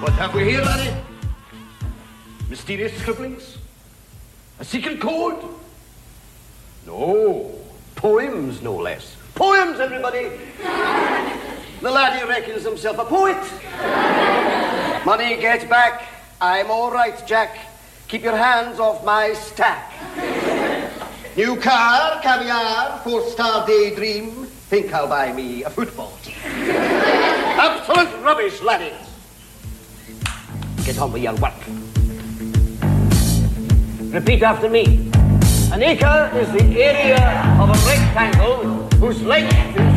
What have we here, laddie? Mysterious scribblings? A secret code? No. Poems, no less. Poems, everybody! The laddie reckons himself a poet. Money, get back. I'm all right, Jack. Keep your hands off my stack. New car, caviar, four-star daydream. Think I'll buy me a football team. Absolute rubbish, laddies. Get on with your work. Repeat after me. An acre is the area of a rectangle whose length is